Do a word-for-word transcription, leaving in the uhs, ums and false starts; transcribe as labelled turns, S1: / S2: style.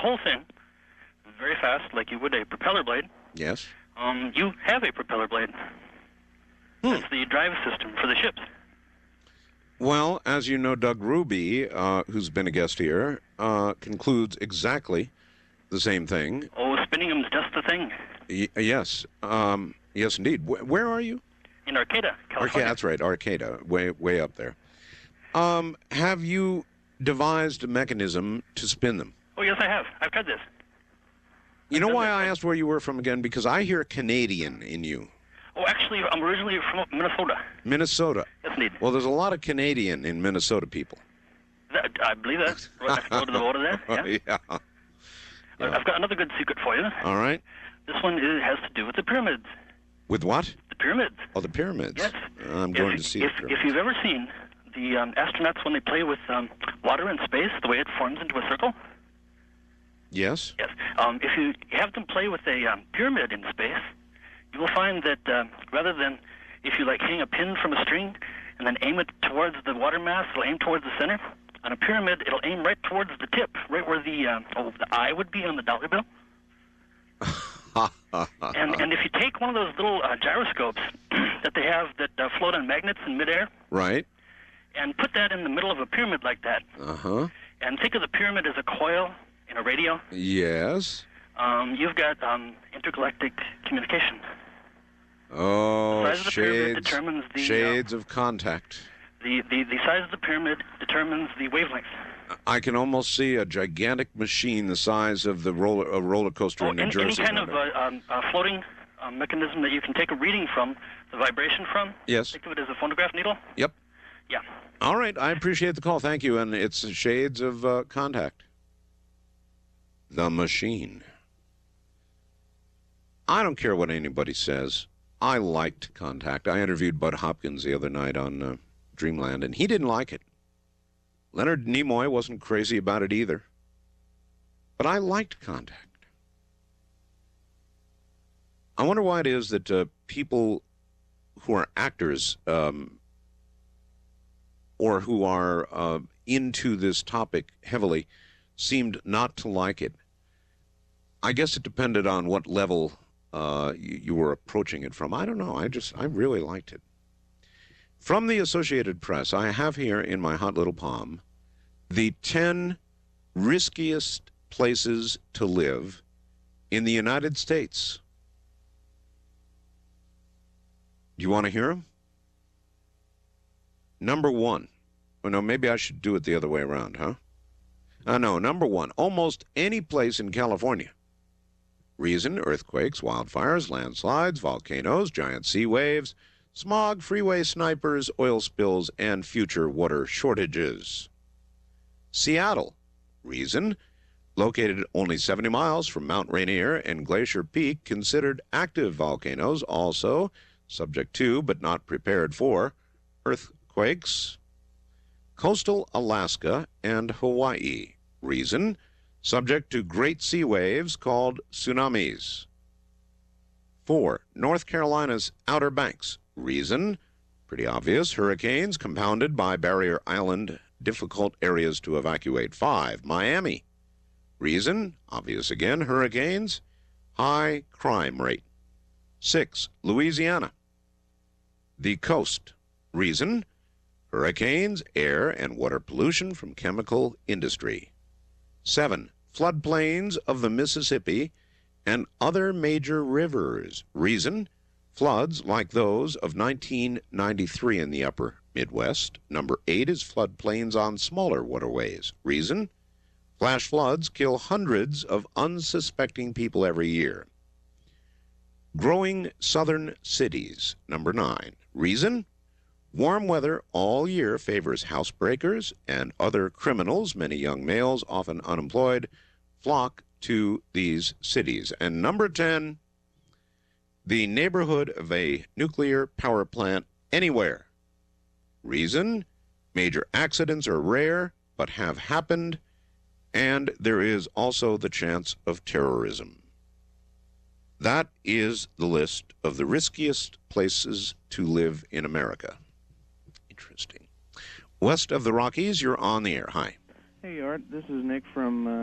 S1: whole thing very fast, like you would a propeller blade,
S2: Yes.
S1: um, you have a propeller blade.
S2: Hmm.
S1: That's the drive system for the ships.
S2: Well, as you know, Doug Ruby, uh, who's been a guest here, uh, concludes exactly the same thing.
S1: Oh, spinning them's just the thing.
S2: Y- yes. Um, yes, indeed. Wh- where are you?
S1: In Arcata,
S2: Arcata,
S1: California.
S2: that's right, Arcata, way way up there. Um, have you devised a mechanism to spin them?
S1: Oh, yes, I have. I've tried this.
S2: You know
S1: done
S2: why
S1: that.
S2: I asked where you were from again? Because I hear Canadian in you.
S1: Oh, actually, I'm originally from Minnesota.
S2: Minnesota.
S1: Yes, indeed.
S2: Well, there's a lot of Canadian in Minnesota people.
S1: That, I believe that. Right next door to the border there. Yeah.
S2: yeah.
S1: Uh,
S2: Yeah.
S1: I've got another good secret for you.
S2: All right.
S1: This one is, has to do with the pyramids.
S2: With what?
S1: The pyramids.
S2: Oh, the pyramids.
S1: Yes.
S2: I'm
S1: If-
S2: going to see
S1: if,
S2: the pyramids.
S1: If you've ever seen the um, astronauts when they play with um, water in space, the way it forms into a circle.
S2: Yes.
S1: Yes. Um, if you have them play with a um, pyramid in space, you will find that uh, rather than if you like hang a pin from a string and then aim it towards the water mass, it'll aim towards the center. On a pyramid, it'll aim right towards the tip, right where the um, oh, the eye would be on the dollar bill. and and if you take one of those little uh, gyroscopes that they have that uh, float on magnets in midair,
S2: Right.
S1: and put that in the middle of a pyramid like that,
S2: Uh-huh.
S1: and think of the pyramid as a coil in a radio,
S2: Yes.
S1: um, you've got um, intergalactic communication.
S2: Oh,
S1: The size of the pyramid
S2: shades,
S1: determines the, uh,
S2: shades of contact.
S1: The, the, the size of the pyramid determines the wavelength.
S2: I can almost see a gigantic machine the size of the roller, a roller coaster
S1: Oh,
S2: in New
S1: any,
S2: Jersey.
S1: any kind of
S2: no doubt.
S1: uh, um, uh, floating uh, mechanism that you can take a reading from, the vibration from.
S2: Yes.
S1: Think of it as a phonograph needle.
S2: Yep.
S1: Yeah.
S2: All right. I appreciate the call. Thank you. And it's shades of uh, contact. The machine. I don't care what anybody says. I liked Contact. I interviewed Bud Hopkins the other night on uh, Dreamland, and he didn't like it. Leonard Nimoy wasn't crazy about it either. But I liked Contact. I wonder why it is that uh, people who are actors um, or who are uh, into this topic heavily seemed not to like it. I guess it depended on what level uh, you, you were approaching it from. I don't know. I just, I really liked it. From the Associated Press, I have here in my hot little palm the ten riskiest places to live in the United States. Do you want to hear them? Number one. Well, no, maybe I should do it the other way around, huh? Uh, no, number one, almost any place in California. Reason, earthquakes, wildfires, landslides, volcanoes, giant sea waves, smog, freeway snipers, oil spills, and future water shortages. Seattle. Reason, located only seventy miles from Mount Rainier and Glacier Peak, considered active volcanoes, also subject to, but not prepared for, earthquakes. Coastal Alaska and Hawaii. Reason, subject to great sea waves called tsunamis. Four, North Carolina's Outer Banks. Reason, pretty obvious, hurricanes compounded by Barrier Island, difficult areas to evacuate. Five, Miami. Reason, obvious again, hurricanes, high crime rate. Six, Louisiana. The coast. Reason, hurricanes, air and water pollution from chemical industry. Seven, floodplains of the Mississippi and other major rivers. Reason, floods like those of nineteen ninety-three in the upper Midwest. Number eight is floodplains on smaller waterways. Reason, flash floods kill hundreds of unsuspecting people every year. Growing southern cities. Number nine. Reason, warm weather all year favors housebreakers and other criminals. Many young males, often unemployed, flock to these cities. And number ten, the neighborhood of a nuclear power plant anywhere. Reason, major accidents are rare, but have happened, and there is also the chance of terrorism. That is the list of the riskiest places to live in America. Interesting. West of the Rockies, you're on the air. Hi.
S3: Hey, Art. This is Nick from... Uh